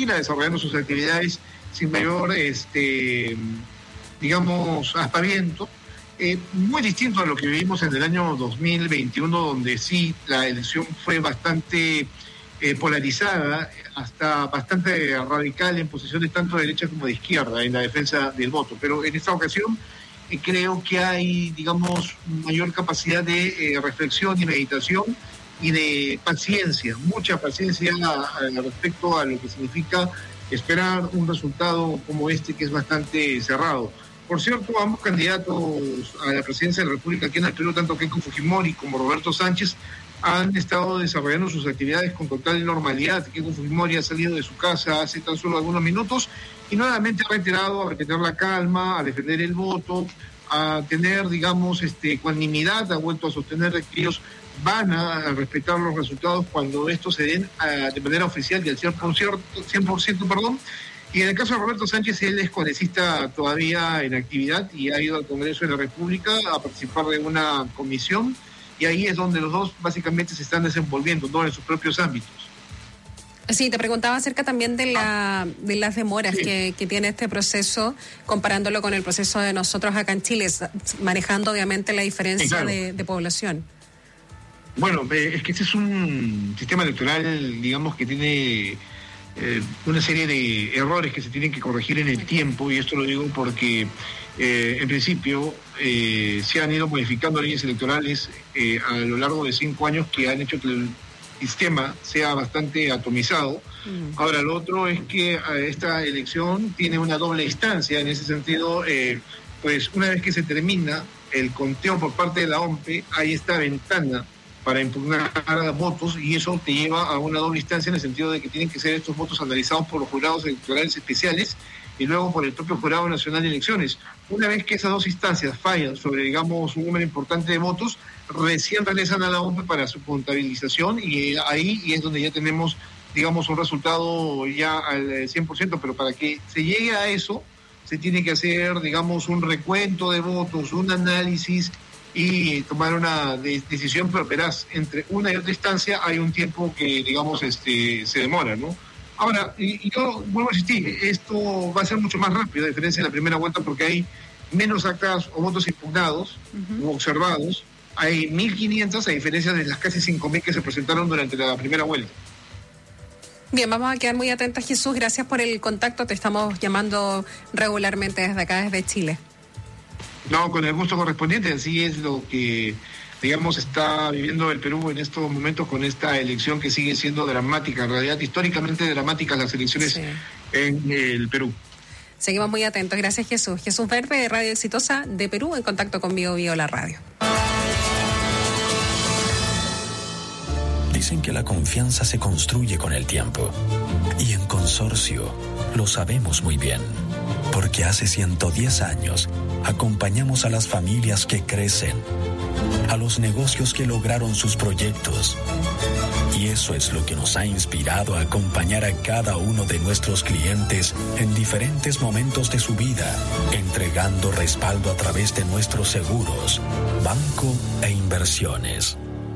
tranquila, desarrollando sus actividades sin mayor, digamos, aspaviento. Muy distinto a lo que vivimos en el año 2021, donde sí la elección fue bastante polarizada, hasta bastante radical en posiciones tanto de derecha como de izquierda en la defensa del voto. Pero en esta ocasión creo que hay, digamos, mayor capacidad de reflexión y meditación y de paciencia, mucha paciencia respecto a lo que significa esperar un resultado como este, que es bastante cerrado. Por cierto, ambos candidatos a la presidencia de la República aquí en el Perú, tanto Keiko Fujimori como Roberto Sánchez, han estado desarrollando sus actividades con total normalidad. Keiko Fujimori ha salido de su casa hace tan solo algunos minutos y nuevamente ha reiterado a retener la calma, a defender el voto, a tener, digamos, ecuanimidad, ha vuelto a sostener que ellos van a respetar los resultados cuando estos se den de manera oficial y al 100%, perdón. Y en el caso de Roberto Sánchez, él es congresista todavía en actividad y ha ido al Congreso de la República a participar de una comisión, y ahí es donde los dos básicamente se están desenvolviendo, ¿no?, en sus propios ámbitos. Sí, te preguntaba acerca también de las demoras que tiene este proceso, comparándolo con el proceso de nosotros acá en Chile, manejando obviamente la diferencia de población. Bueno, es que este es un sistema electoral, digamos, que tiene una serie de errores que se tienen que corregir en el tiempo, y esto lo digo porque en principio se han ido modificando leyes electorales a lo largo de 5 años que han hecho que el sistema sea bastante atomizado. Ahora, lo otro es que esta elección tiene una doble instancia. En ese sentido, pues una vez que se termina el conteo por parte de la OMPE, hay esta ventana para impugnar votos, y eso te lleva a una doble instancia en el sentido de que tienen que ser estos votos analizados por los jurados electorales especiales y luego por el propio Jurado Nacional de Elecciones. Una vez que esas dos instancias fallan sobre, digamos, un número importante de votos, recién regresan a la OMPE para su contabilización, y ahí es donde ya tenemos, digamos, un resultado ya al 100%, pero para que se llegue a eso se tiene que hacer, digamos, un recuento de votos, un análisis y tomar una decisión, pero verás, entre una y otra instancia hay un tiempo que, digamos, se demora, ¿no? Ahora, y yo vuelvo a insistir, esto va a ser mucho más rápido, a diferencia de la primera vuelta, porque hay menos actas o votos impugnados o observados. Hay 1.500 a diferencia de las casi 5.000 que se presentaron durante la primera vuelta. Bien, vamos a quedar muy atentos, Jesús. Gracias por el contacto. Te estamos llamando regularmente desde acá, desde Chile. No, con el gusto correspondiente. Así es lo que, digamos, está viviendo el Perú en estos momentos con esta elección que sigue siendo dramática. En realidad, históricamente dramáticas las elecciones en el Perú. Seguimos muy atentos. Gracias, Jesús. Jesús Verbe, de Radio Exitosa de Perú, en contacto con Bio la radio. Dicen que la confianza se construye con el tiempo. Y en Consorcio lo sabemos muy bien. Porque hace 110 años acompañamos a las familias que crecen, a los negocios que lograron sus proyectos. Y eso es lo que nos ha inspirado a acompañar a cada uno de nuestros clientes en diferentes momentos de su vida, entregando respaldo a través de nuestros seguros, banco e inversiones.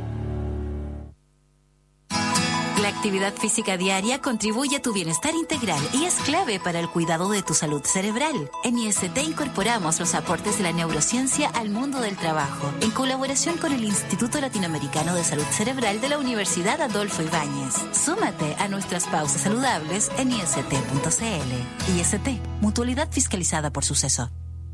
La actividad física diaria contribuye a tu bienestar integral y es clave para el cuidado de tu salud cerebral. En IST incorporamos los aportes de la neurociencia al mundo del trabajo, en colaboración con el Instituto Latinoamericano de Salud Cerebral de la Universidad Adolfo Ibáñez. Súmate a nuestras pausas saludables en ist.cl. IST, mutualidad fiscalizada por Suceso.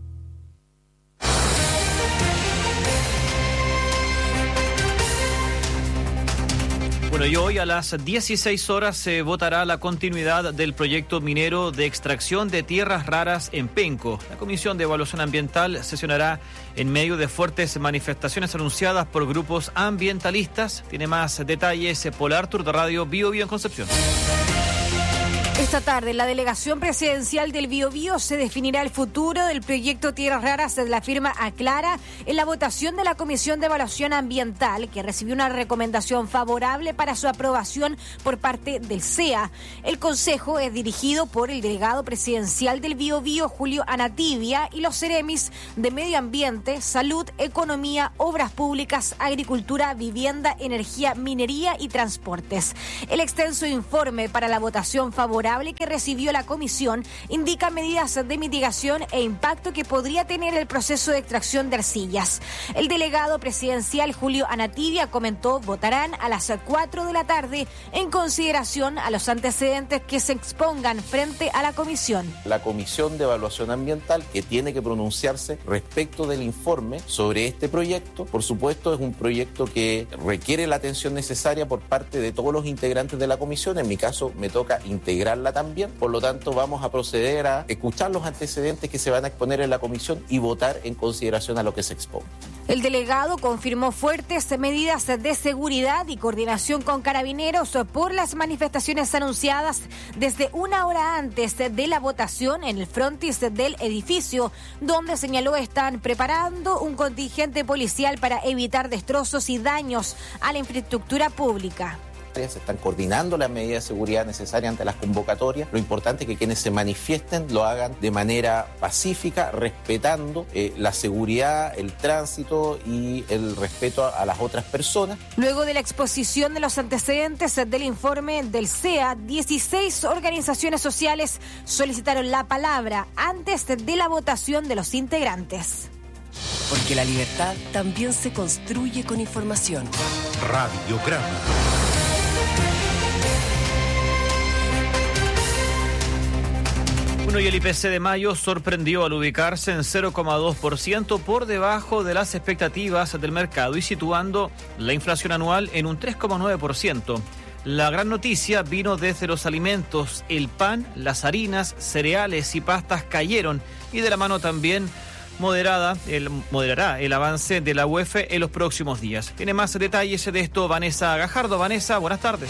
Bueno, y hoy a las 16 horas se votará la continuidad del proyecto minero de extracción de tierras raras en Penco. La Comisión de Evaluación Ambiental sesionará en medio de fuertes manifestaciones anunciadas por grupos ambientalistas. Tiene más detalles Polar Tour de Radio Bio en Concepción. Esta tarde, la delegación presidencial del Biobío se definirá el futuro del proyecto Tierras Raras de la firma Aclara en la votación de la Comisión de Evaluación Ambiental, que recibió una recomendación favorable para su aprobación por parte del CEA. El consejo es dirigido por el delegado presidencial del Biobío, Julio Anatibia, y los seremis de Medio Ambiente, Salud, Economía, Obras Públicas, Agricultura, Vivienda, Energía, Minería y Transportes. El extenso informe para la votación favorable favorable que recibió la comisión indica medidas de mitigación e impacto que podría tener el proceso de extracción de arcillas. El delegado presidencial Julio Anatibia comentó votarán a las 4 de la tarde en consideración a los antecedentes que se expongan frente a la comisión. La Comisión de Evaluación Ambiental, que tiene que pronunciarse respecto del informe sobre este proyecto, por supuesto es un proyecto que requiere la atención necesaria por parte de todos los integrantes de la comisión. En mi caso me toca integrarla también, por lo tanto vamos a proceder a escuchar los antecedentes que se van a exponer en la comisión y votar en consideración a lo que se exponga. El delegado confirmó fuertes medidas de seguridad y coordinación con carabineros por las manifestaciones anunciadas desde una hora antes de la votación en el frontis del edificio, donde señaló están preparando un contingente policial para evitar destrozos y daños a la infraestructura pública. Se están coordinando las medidas de seguridad necesarias ante las convocatorias. Lo importante es que quienes se manifiesten lo hagan de manera pacífica, respetando la seguridad, el tránsito y el respeto a las otras personas. Luego de la exposición de los antecedentes del informe del CEA, 16 organizaciones sociales solicitaron la palabra antes de la votación de los integrantes. Porque la libertad también se construye con información. Radiograma. Bueno, y el IPC de mayo sorprendió al ubicarse en 0,2% por debajo de las expectativas del mercado y situando la inflación anual en un 3,9%. La gran noticia vino desde los alimentos. El pan, las harinas, cereales y pastas cayeron y de la mano también moderará el avance de la UEF en los próximos días. Tiene más detalles de esto Vanessa Gajardo. Vanessa, buenas tardes.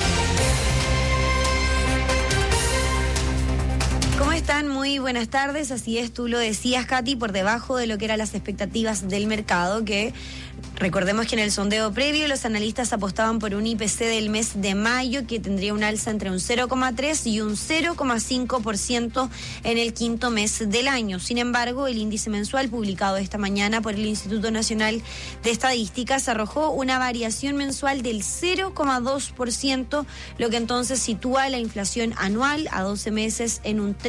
¿Cómo están? Muy buenas tardes. Así es, tú lo decías, Katy, por debajo de lo que eran las expectativas del mercado, que recordemos que en el sondeo previo los analistas apostaban por un IPC del mes de mayo que tendría un alza entre un 0,3 y un 0,5% en el quinto mes del año. Sin embargo, el índice mensual publicado esta mañana por el Instituto Nacional de Estadísticas arrojó una variación mensual del 0,2%, lo que entonces sitúa la inflación anual a 12 meses en un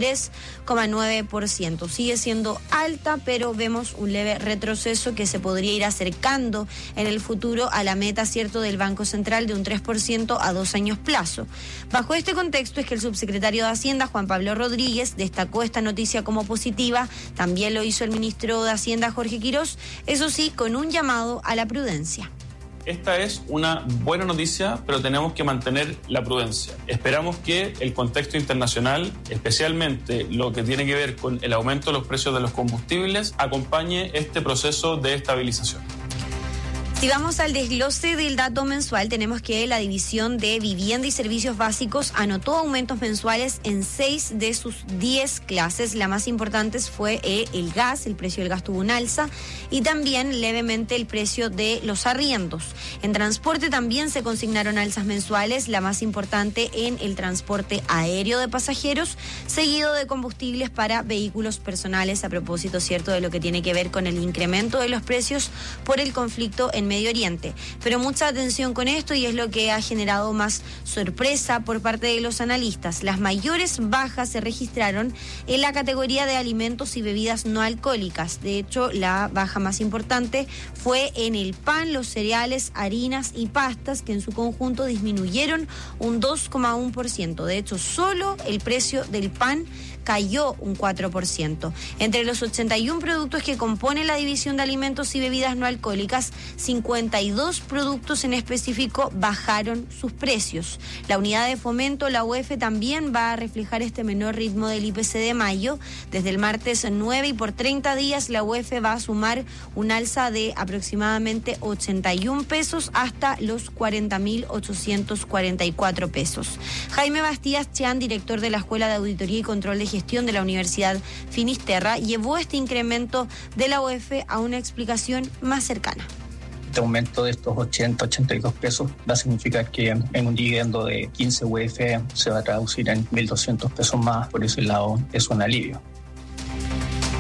3,9%. Sigue siendo alta, pero vemos un leve retroceso que se podría ir acercando en el futuro a la meta, cierto, del Banco Central de un 3% a 2 años plazo. Bajo este contexto es que el subsecretario de Hacienda, Juan Pablo Rodríguez, destacó esta noticia como positiva. También lo hizo el ministro de Hacienda, Jorge Quirós, eso sí, con un llamado a la prudencia. Esta es una buena noticia, pero tenemos que mantener la prudencia. Esperamos que el contexto internacional, especialmente lo que tiene que ver con el aumento de los precios de los combustibles, acompañe este proceso de estabilización. Si vamos al desglose del dato mensual, tenemos que la División de Vivienda y Servicios Básicos anotó aumentos mensuales en 6 de sus 10 clases. La más importante fue el gas, el precio del gas tuvo un alza, y también levemente el precio de los arriendos. En transporte también se consignaron alzas mensuales, la más importante en el transporte aéreo de pasajeros, seguido de combustibles para vehículos personales, a propósito, cierto, de lo que tiene que ver con el incremento de los precios por el conflicto en Medio Oriente. Pero mucha atención con esto, y es lo que ha generado más sorpresa por parte de los analistas. Las mayores bajas se registraron en la categoría de alimentos y bebidas no alcohólicas. De hecho, la baja más importante fue en el pan, los cereales, harinas y pastas, que en su conjunto disminuyeron un 2,1%. De hecho, solo el precio del pan cayó un 4%. Entre los 81 productos que componen la división de alimentos y bebidas no alcohólicas, 52 productos en específico bajaron sus precios. La unidad de fomento, la UEF, también va a reflejar este menor ritmo del IPC de mayo. Desde el martes 9 y por 30 días, la UEF va a sumar un alza de aproximadamente 81 pesos hasta los 40.844 pesos. Jaime Bastías Chan, director de la Escuela de Auditoría y Control de Gestión de la Universidad Finisterra, llevó este incremento de la UEF a una explicación más cercana. Este aumento de estos 82 pesos va a significar que en un dividendo de 15 UEF se va a traducir en 1.200 pesos más. Por ese lado es un alivio.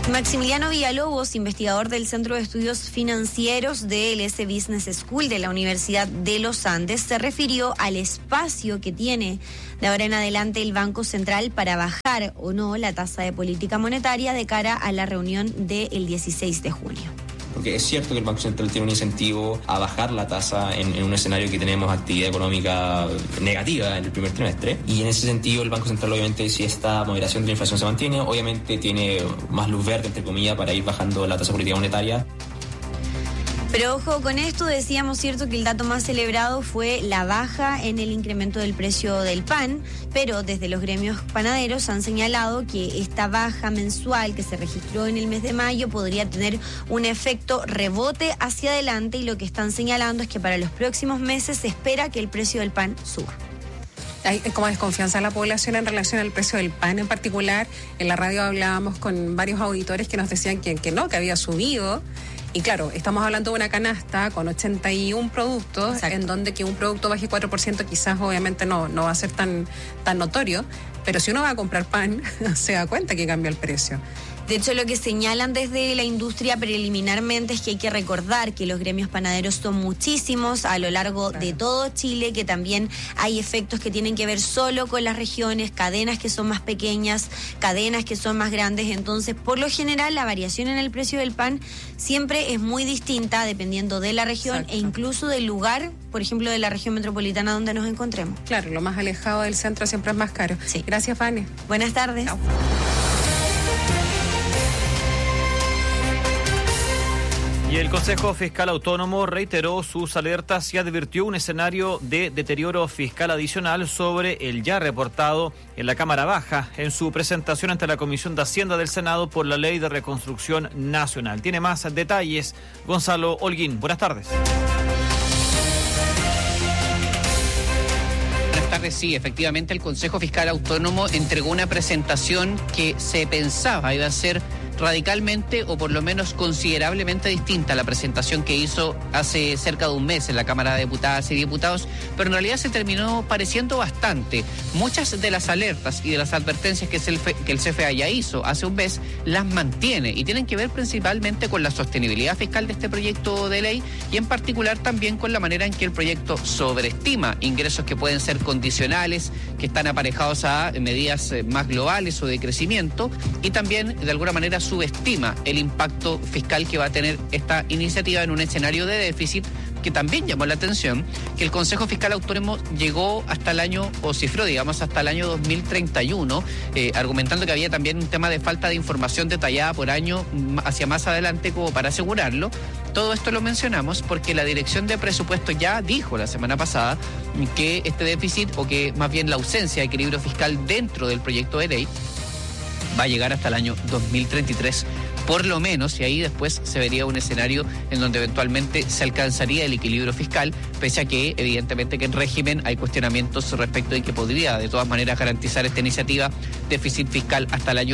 Maximiliano Villalobos, investigador del Centro de Estudios Financieros del S Business School de la Universidad de los Andes, se refirió al espacio que tiene de ahora en adelante el Banco Central para bajar o no la tasa de política monetaria de cara a la reunión del 16 de junio. Porque es cierto que el Banco Central tiene un incentivo a bajar la tasa en un escenario que tenemos actividad económica negativa en el primer trimestre, y en ese sentido el Banco Central, obviamente, si esta moderación de la inflación se mantiene, obviamente tiene más luz verde, entre comillas, para ir bajando la tasa política monetaria. Pero ojo con esto, decíamos, cierto, que el dato más celebrado fue la baja en el incremento del precio del pan, pero desde los gremios panaderos han señalado que esta baja mensual que se registró en el mes de mayo podría tener un efecto rebote hacia adelante, y lo que están señalando es que para los próximos meses se espera que el precio del pan suba. Hay como desconfianza de la población en relación al precio del pan en particular. En la radio hablábamos con varios auditores que nos decían que no, que había subido. Y claro, estamos hablando de una canasta con 81 productos. Exacto. En donde que un producto baje 4% quizás obviamente no va a ser tan notorio, pero si uno va a comprar pan se da cuenta que cambia el precio. De hecho, lo que señalan desde la industria preliminarmente es que hay que recordar que los gremios panaderos son muchísimos a lo largo de todo Chile, que también hay efectos que tienen que ver solo con las regiones, cadenas que son más pequeñas, cadenas que son más grandes. Entonces, por lo general, la variación en el precio del pan siempre es muy distinta dependiendo de la región. Exacto. E incluso del lugar, por ejemplo, de la región metropolitana donde nos encontremos. Claro, lo más alejado del centro siempre es más caro. Sí. Gracias, Fanny. Buenas tardes. Chao. Y el Consejo Fiscal Autónomo reiteró sus alertas y advirtió un escenario de deterioro fiscal adicional sobre el ya reportado en la Cámara Baja en su presentación ante la Comisión de Hacienda del Senado por la Ley de Reconstrucción Nacional. Tiene más detalles Gonzalo Holguín. Buenas tardes. Buenas tardes. Sí, efectivamente el Consejo Fiscal Autónomo entregó una presentación que se pensaba iba a ser radicalmente o por lo menos considerablemente distinta a la presentación que hizo hace cerca de un mes en la Cámara de Diputadas y Diputados, pero en realidad se terminó pareciendo bastante. Muchas de las alertas y de las advertencias que el CFA ya hizo hace un mes las mantiene y tienen que ver principalmente con la sostenibilidad fiscal de este proyecto de ley y en particular también con la manera en que el proyecto sobreestima ingresos que pueden ser condicionales, que están aparejados a medidas más globales o de crecimiento, y también de alguna manera subestima el impacto fiscal que va a tener esta iniciativa en un escenario de déficit que también llamó la atención, que el Consejo Fiscal Autónomo llegó hasta el año, o cifró, digamos, hasta el año 2031, argumentando que había también un tema de falta de información detallada por año hacia más adelante como para asegurarlo. Todo esto lo mencionamos porque la Dirección de Presupuesto ya dijo la semana pasada que este déficit, o que más bien la ausencia de equilibrio fiscal dentro del proyecto de ley, va a llegar hasta el año 2033 por lo menos, y ahí después se vería un escenario en donde eventualmente se alcanzaría el equilibrio fiscal, pese a que evidentemente que en régimen hay cuestionamientos respecto de que podría de todas maneras garantizar esta iniciativa déficit fiscal hasta el año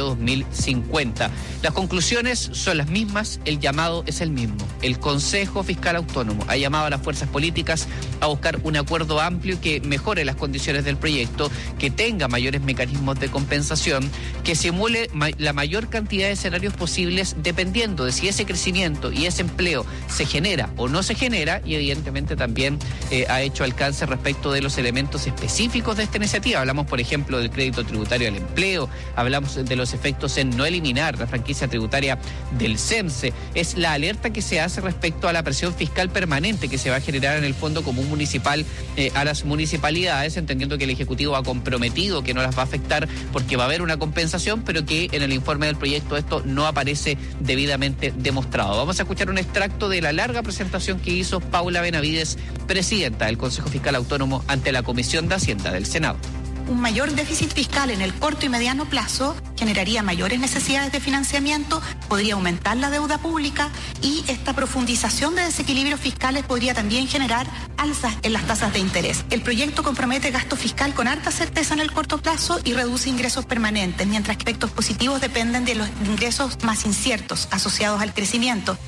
2050. Las conclusiones son las mismas, el llamado es el mismo. El Consejo Fiscal Autónomo ha llamado a las fuerzas políticas a buscar un acuerdo amplio que mejore las condiciones del proyecto, que tenga mayores mecanismos de compensación, que simule la mayor cantidad de escenarios posibles dependiendo de si ese crecimiento y ese empleo se genera o no se genera, y evidentemente también ha hecho alcance respecto de los elementos específicos de esta iniciativa. Hablamos, por ejemplo, del crédito tributario al empleo, hablamos de los efectos en no eliminar la franquicia tributaria del CEMSE. Es la alerta que se hace respecto a la presión fiscal permanente que se va a generar en el Fondo Común Municipal a las municipalidades, entendiendo que el Ejecutivo ha comprometido que no las va a afectar porque va a haber una compensación, pero que en el informe del proyecto esto no aparece debidamente demostrado. Vamos a escuchar un extracto de la larga presentación que hizo Paula Benavides, presidenta del Consejo Fiscal Autónomo, ante la Comisión de Hacienda del Senado. Un mayor déficit fiscal en el corto y mediano plazo generaría mayores necesidades de financiamiento, podría aumentar la deuda pública, y esta profundización de desequilibrios fiscales podría también generar alzas en las tasas de interés. El proyecto compromete gasto fiscal con harta certeza en el corto plazo y reduce ingresos permanentes, mientras que efectos positivos dependen de los ingresos más inciertos asociados al crecimiento.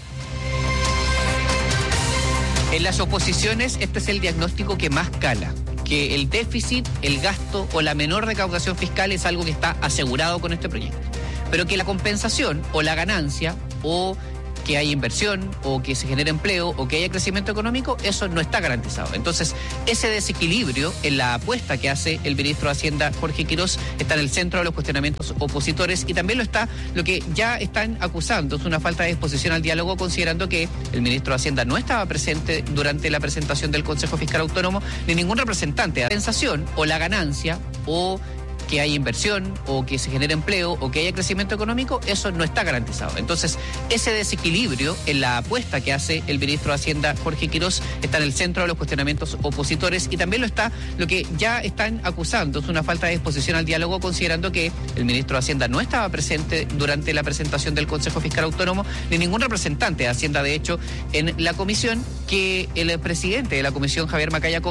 En las oposiciones, este es el diagnóstico que más cala, que el déficit, el gasto o la menor recaudación fiscal es algo que está asegurado con este proyecto. pero que la compensación o la ganancia o que haya inversión o que se genere empleo o que haya crecimiento económico, eso no está garantizado. Entonces, ese desequilibrio en la apuesta que hace el ministro de Hacienda, Jorge Quirós, está en el centro de los cuestionamientos opositores y también lo está lo que ya están acusando, es una falta de disposición al diálogo, considerando que el ministro de Hacienda no estaba presente durante la presentación del Consejo Fiscal Autónomo, ni ningún representante. La compensación o la ganancia o que haya inversión o que se genere empleo o que haya crecimiento económico, eso no está garantizado. Entonces, ese desequilibrio en la apuesta que hace el ministro de Hacienda, Jorge Quirós, está en el centro de los cuestionamientos opositores y también lo está lo que ya están acusando, es una falta de disposición al diálogo, considerando que el ministro de Hacienda no estaba presente durante la presentación del Consejo Fiscal Autónomo, ni ningún representante de Hacienda, de hecho, en la comisión, que el presidente de la comisión, Javier Macaya,